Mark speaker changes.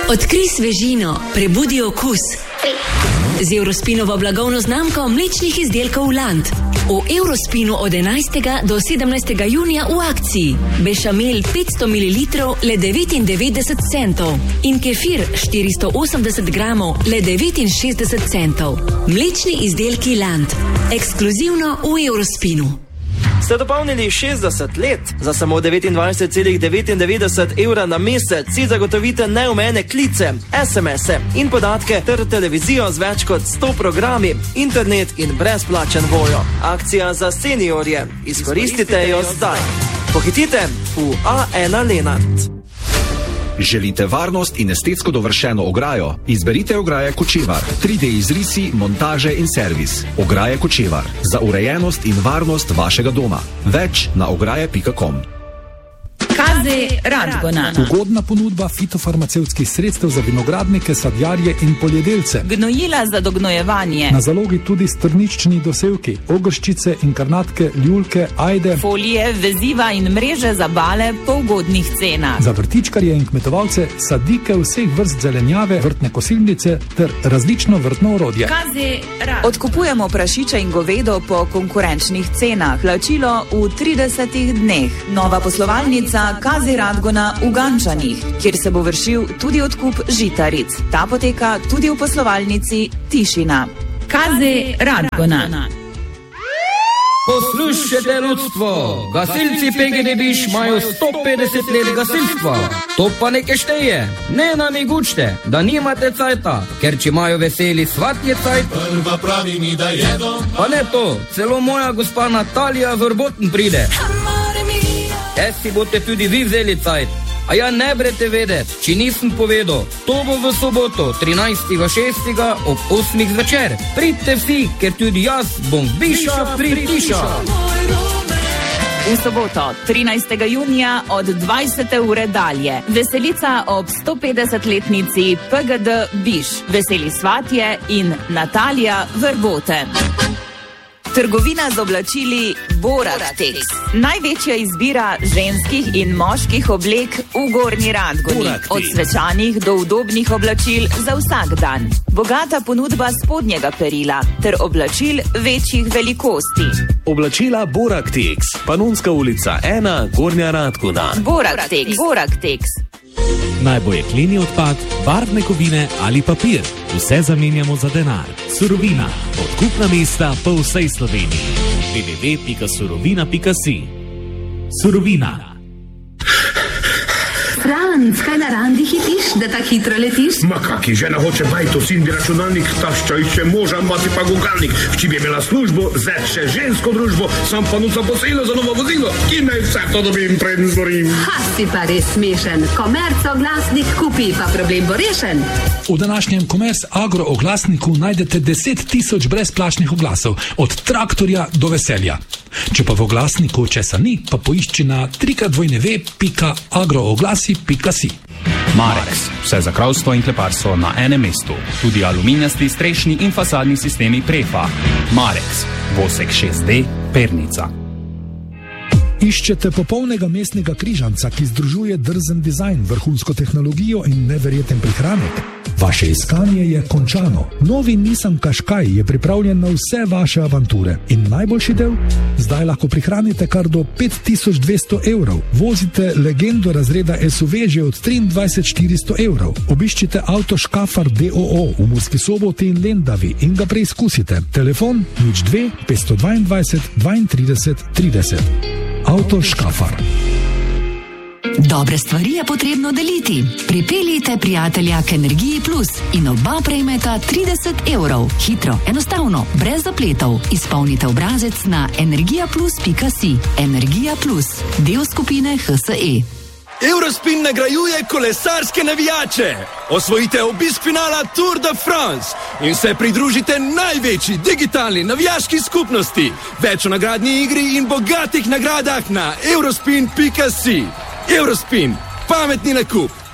Speaker 1: Odkrij svežino, prebudi okus. Z Eurospinovo blagovno znamko mlečnih izdelkov Land. V Eurospinu od 11. do 17. junija v akciji. Bešamel 500 ml le 99 centov in kefir 480 gramov le 69 centov. Mlečni izdelki Land. Ekskluzivno v Eurospinu.
Speaker 2: Ste dopolnili 60 let? Za samo 29,99 evra na mesec si zagotovite neomejene klice, SMS-e in podatke ter televizijo z več kot 100 programi, internet in brezplačen vojo. Akcija za seniorje. Izkoristite jo zdaj. Pohitite v A1 Lenart.
Speaker 3: Želite varnost in estetsko dovršeno ograjo? Izberite ograje Kočevar. 3D izrisi, montaže in servis. Ograje Kočevar. Za urejenost in varnost vašega doma. Več na ograje.com.
Speaker 4: KZ Radgona.
Speaker 5: Ugodna ponudba fitofarmacevtskih sredstev za vinogradnike, sadjarje in poljedelce.
Speaker 4: Gnojila za dognojevanje.
Speaker 5: Na zalogi tudi strnični dosevki, ogrščice, inkarnatke, ljulke, ajde.
Speaker 4: Folije, veziva in mreže za bale po ugodnih cenah.
Speaker 5: Za vrtičkarje in kmetovalce sadike vseh vrst zelenjave, vrtne kosilnice ter različno vrtno orodje.
Speaker 4: KZ Radgona. Odkupujemo prašiče in govedo po konkurenčnih cenah. Plačilo v 30 dneh. Nova poslovalnica KZ Radgona v Gančanih, kjer se bo vršil tudi odkup žitaric. Ta poteka tudi v poslovalnici Tišina. KZ Radgona.
Speaker 6: Poslušajte ljudstvo, gasilci PGD Biš imajo 150 let gasilstva. To pa nekaj šteje. Ne namigučte, da nimate cajta, ker če imajo veseli svatje cajt.
Speaker 7: Prva pravi mi, da jedo.
Speaker 6: Pa ne to, celo moja gospa Natalija z Vrboten pride. Si boste tudi vi vzeli cajt. A ja ne brete vedeti, če nisem povedal. To bo v soboto, 13.6. ob 8. zvečer. Pridite vsi, ker tudi jaz bom Biša pritiša.
Speaker 4: V soboto, 13. junija od 20. ure dalje. Veselica ob 150-letnici PGD Biš. Veseli svatje in Natalija Vrboten. Trgovina z oblačili Boratex. Največja izbira ženskih in moških oblek v Gornji Radgoni. Od svečanih do udobnih oblačil za vsak dan. Bogata ponudba spodnjega perila ter oblačil večjih velikosti.
Speaker 8: Oblačila Boratex. Panonska ulica 1, Gornja Radgona.
Speaker 4: Boratex.
Speaker 9: Naj bo jekleni odpad, barvne kovine ali papir. Vse zamenjamo za denar. Surovina. Odkupna mesta po vsej Sloveniji. www.surovina.si. Surovina.
Speaker 10: Franc, kaj na randi hitiš, da tako hitro letiš?
Speaker 11: Ma kaki, žena hoče bajto, sin bi računalnik, tašča išče moža, mati pa gugalnik. Hči bi imela službo, zet še žensko družbo, sam pa nuca posilo za novo vozilo. Ki naj vse to dobim, preden zgorim.
Speaker 10: Ha, si pa res smešen. Komerc oglasnik kupi, pa problem bo rešen.
Speaker 5: V današnjem Komerc Agro oglasniku najdete 10.000 brezplačnih oglasov, od traktorja do veselja. Če pa v oglasniku česa ni, pa poišči na www.agrooglasi.si.
Speaker 12: Marex. Vse za kravstvo in kleparstvo na enem mestu. Tudi aluminijasti strešni in fasadni sistemi Prefa. Marex. Vosek 6D, Pernica.
Speaker 5: Iščete popolnega mestnega križanca, ki združuje drzen dizajn, vrhunsko tehnologijo in neverjeten prihranek? Vaše iskanje je končano. Novi Nissan Qashqai je pripravljen na vse vaše avanture. In najboljši del? Zdaj lahko prihranite kar do 5200 evrov. Vozite legendo razreda SUV že od 23.400 evrov. Obiščite Auto Škafar DOO v Murski Soboti in Lendavi in ga preizkusite. Telefon 02 522 32 30. Auto Škafar.
Speaker 1: Dobre stvari je potrebno deliti. Pripeljite prijatelja k Energiji Plus in oba prejmeta 30 evrov. Hitro, enostavno, brez zapletov. Izpolnite obrazec na energijaplus.si. Energija Plus, del skupine HSE.
Speaker 13: Eurospin nagrajuje kolesarske navijače. Osvojite obisk finala Tour de France in se pridružite največji digitalni navijaški skupnosti. Več o nagradni igri in bogatih nagradah na eurospin.si. Eurospin, pametni nakup.